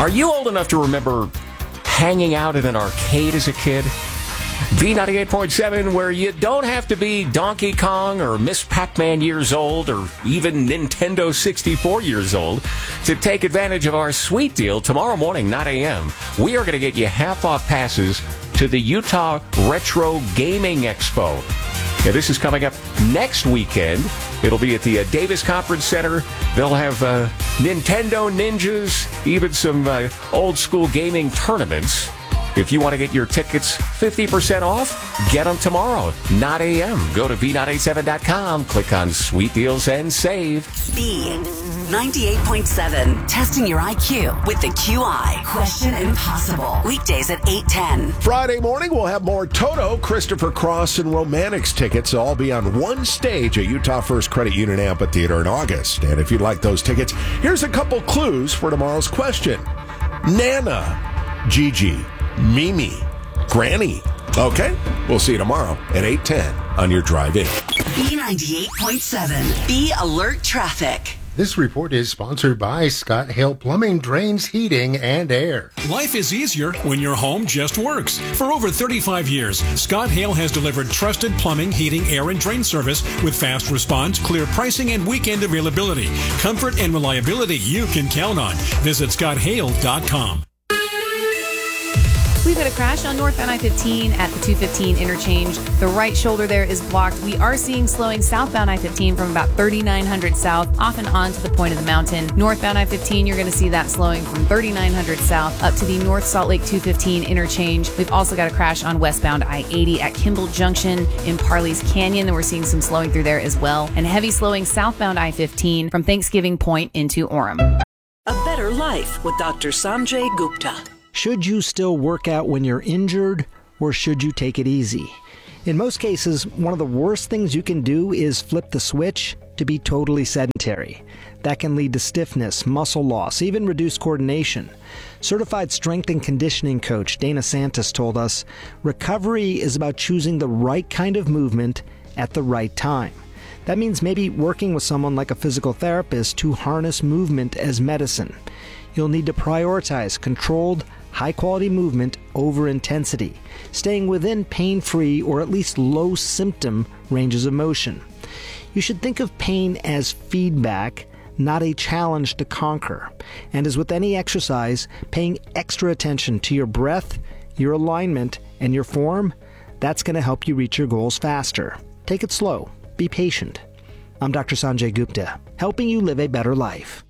Are you old enough to remember hanging out at an arcade as a kid? B98.7, where you don't have to be Donkey Kong or Miss Pac-Man years old or even Nintendo 64 years old to take advantage of our sweet deal tomorrow morning, 9 a.m. We are going to get you half-off passes to the Utah Retro Gaming Expo. Yeah, this is coming up next weekend. It'll be at the Davis Conference Center. They'll have Nintendo Ninjas, even some old-school gaming tournaments. If you want to get your tickets 50% off, get them tomorrow, 9 a.m. Go to B987.com, click on Sweet Deals and save. B98.7, testing your IQ with the QI. Question Impossible. Weekdays at 8:10. Friday morning, we'll have more Toto, Christopher Cross, and Romantics tickets. They'll all be on one stage at Utah First Credit Union Amphitheater in August. And if you'd like those tickets, here's a couple clues for tomorrow's question. Nana, Gigi, Mimi, Granny. Okay, we'll see you tomorrow at 8:10 on your drive-in. B98.7, Be Alert Traffic. This report is sponsored by Scott Hale Plumbing, Drains, Heating, and Air. Life is easier when your home just works. For over 35 years, Scott Hale has delivered trusted plumbing, heating, air, and drain service with fast response, clear pricing, and weekend availability. Comfort and reliability you can count on. Visit scotthale.com. We've had a crash on northbound I-15 at the 215 interchange. The right shoulder there is blocked. We are seeing slowing southbound I-15 from about 3900 south off and on to the point of the mountain. Northbound I-15, you're going to see that slowing from 3900 south up to the North Salt Lake 215 interchange. We've also got a crash on westbound I-80 at Kimball Junction in Parley's Canyon, and we're seeing some slowing through there as well. And heavy slowing southbound I-15 from Thanksgiving Point into Orem. A Better Life with Dr. Sanjay Gupta. Should you still work out when you're injured, or should you take it easy? In most cases, one of the worst things you can do is flip the switch to be totally sedentary. That can lead to stiffness, muscle loss, even reduced coordination. Certified strength and conditioning coach Dana Santos told us, recovery is about choosing the right kind of movement at the right time. That means maybe working with someone like a physical therapist to harness movement as medicine. You'll need to prioritize controlled, high-quality movement over intensity, staying within pain-free or at least low-symptom ranges of motion. You should think of pain as feedback, not a challenge to conquer. And as with any exercise, paying extra attention to your breath, your alignment, and your form, that's going to help you reach your goals faster. Take it slow. Be patient. I'm Dr. Sanjay Gupta, helping you live a better life.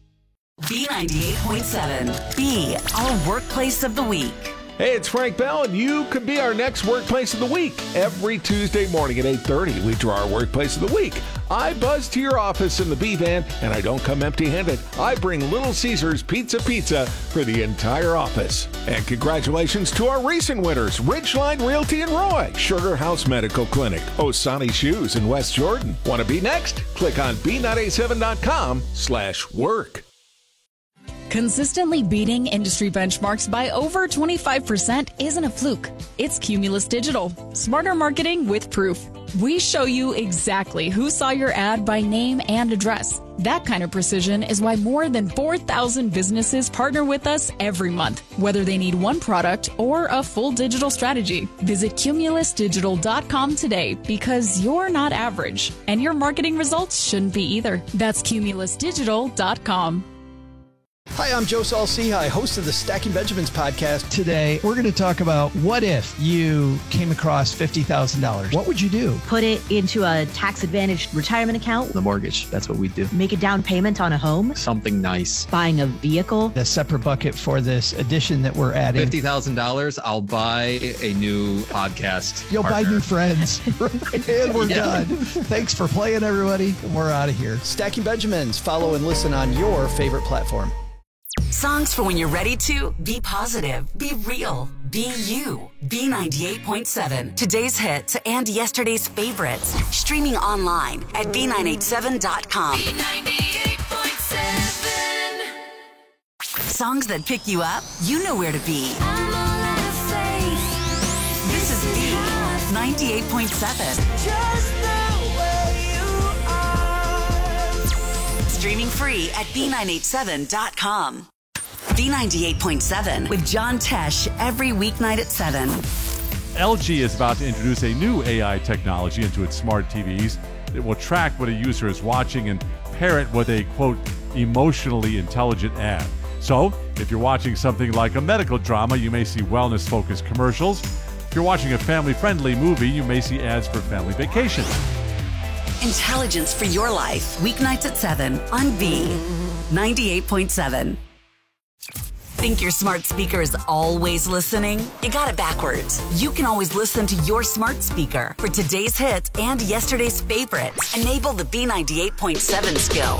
B98.7, Be Our Workplace of the Week. Hey, it's Frank Bell, and you could be our next Workplace of the Week. Every Tuesday morning at 8:30, we draw our Workplace of the Week. I buzz to your office in the B-Van, and I don't come empty-handed. I bring Little Caesars Pizza for the entire office. And congratulations to our recent winners, Ridgeline Realty in Roy, Sugar House Medical Clinic, Osani Shoes in West Jordan. Want to be next? Click on B987.com/work. Consistently beating industry benchmarks by over 25% isn't a fluke. It's Cumulus Digital. Smarter marketing with proof. We show you exactly who saw your ad by name and address. That kind of precision is why more than 4,000 businesses partner with us every month, whether they need one product or a full digital strategy. Visit cumulusdigital.com today because you're not average, and your marketing results shouldn't be either. That's cumulusdigital.com. Hi, I'm Joe Saul-Sehy, host of the Stacking Benjamins podcast. Today, we're going to talk about what if you came across $50,000. What would you do? Put it into a tax-advantaged retirement account. The mortgage, that's what we do. Make a down payment on a home. Something nice. Buying a vehicle. A separate bucket for this addition that we're adding. $50,000, I'll buy a new podcast. You'll partner. buy new friends. And we're done. Thanks for playing, everybody. We're out of here. Stacking Benjamins. Follow and listen on your favorite platform. Songs for when you're ready to be positive, be real, be you. B98.7, today's hits and yesterday's favorites. Streaming online at B987.com. B98.7. Songs that pick you up, you know where to be. This is B98.7. Streaming free at B987.com. B98.7 with John Tesh every weeknight at 7. LG is about to introduce a new AI technology into its smart TVs. It will track what a user is watching and pair it with a, quote, emotionally intelligent ad. So, if you're watching something like a medical drama, you may see wellness-focused commercials. If you're watching a family-friendly movie, you may see ads for family vacations. Intelligence for your life. Weeknights at 7 on B98.7. Think your smart speaker is always listening? You got it backwards. You can always listen to your smart speaker for today's hits and yesterday's favorites. Enable the B98.7 skill.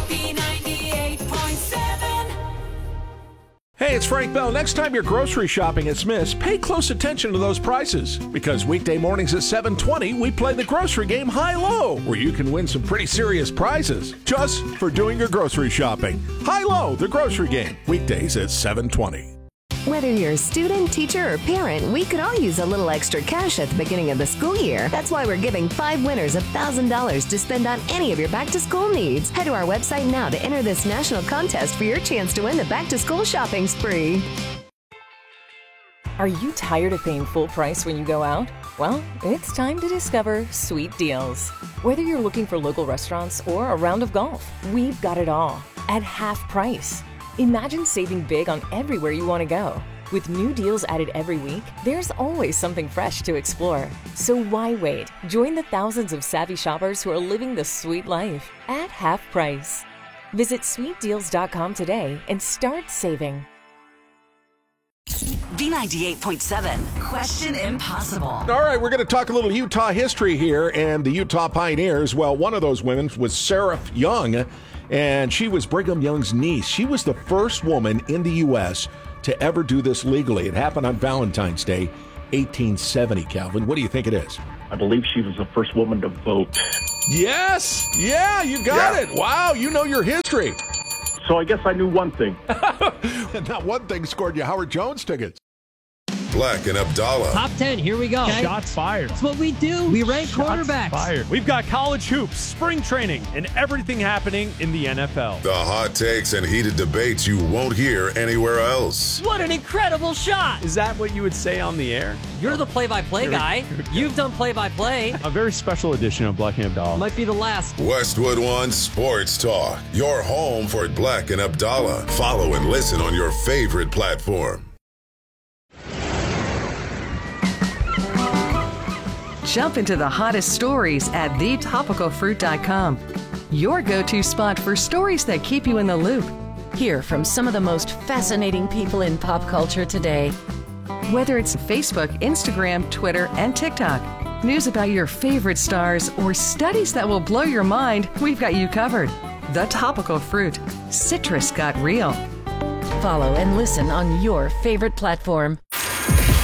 B98.7. Hey, it's Frank Bell. Next time you're grocery shopping at Smith's, pay close attention to those prices. Because weekday mornings at 7:20, we play the grocery game High-Low, where you can win some pretty serious prizes just for doing your grocery shopping. High-Low, the grocery game. Weekdays at 7:20. Whether you're a student, teacher, or parent, we could all use a little extra cash at the beginning of the school year. That's why we're giving 5 winners $1,000 to spend on any of your back-to-school needs. Head to our website now to enter this national contest for your chance to win the back-to-school shopping spree. Are you tired of paying full price when you go out? Well, it's time to discover Sweet Deals. Whether you're looking for local restaurants or a round of golf, we've got it all at half price. Imagine saving big on everywhere you want to go. With new deals added every week, there's always something fresh to explore. So why wait? Join the thousands of savvy shoppers who are living the sweet life at half price. Visit sweetdeals.com today and start saving. B98.7, Question Impossible. All right, we're going to talk a little Utah history here and the Utah Pioneers. Well, one of those women was Sarah Young, and she was Brigham Young's niece. She was the first woman in the U.S. to ever do this legally. It happened on Valentine's Day, 1870, Calvin. What do you think it is? I believe she was the first woman to vote. Yes! Yeah, you got it. Wow, you know your history. So I guess I knew one thing. Not one thing scored you Howard Jones tickets. Black and Abdallah. Top 10, here we go. Okay. Shots fired. That's what we do. We rank quarterbacks. Fired. We've got college hoops, spring training, and everything happening in the NFL. The hot takes and heated debates you won't hear anywhere else. What an incredible shot. Is that what you would say on the air? You're the play-by-play guy. You've done play-by-play. A very special edition of Black and Abdallah. Might be the last. Westwood One Sports Talk. Your home for Black and Abdallah. Follow and listen on your favorite platform. Jump into the hottest stories at thetopicalfruit.com. Your go-to spot for stories that keep you in the loop. Hear from some of the most fascinating people in pop culture today. Whether it's Facebook, Instagram, Twitter, and TikTok, news about your favorite stars, or studies that will blow your mind, we've got you covered. The Topical Fruit. Citrus got real. Follow and listen on your favorite platform.